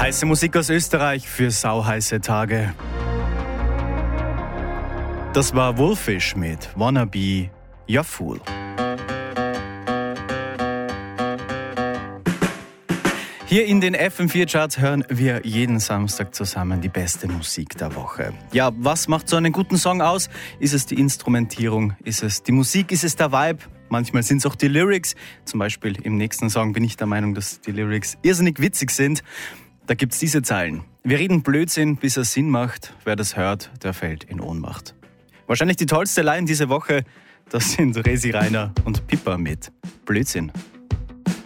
Heiße Musik aus Österreich für sauheiße Tage. Das war Wolfish mit Wanna Be Your Fool. Hier in den FM4-Charts hören wir jeden Samstag zusammen die beste Musik der Woche. Ja, was macht so einen guten Song aus? Ist es die Instrumentierung? Ist es die Musik? Ist es der Vibe? Manchmal sind es auch die Lyrics. Zum Beispiel im nächsten Song bin ich der Meinung, dass die Lyrics irrsinnig witzig sind. Da gibt's diese Zeilen. Wir reden Blödsinn, bis er Sinn macht. Wer das hört, der fällt in Ohnmacht. Wahrscheinlich die tollste Line diese Woche, das sind Resi Reiner und Pippa mit Blödsinn.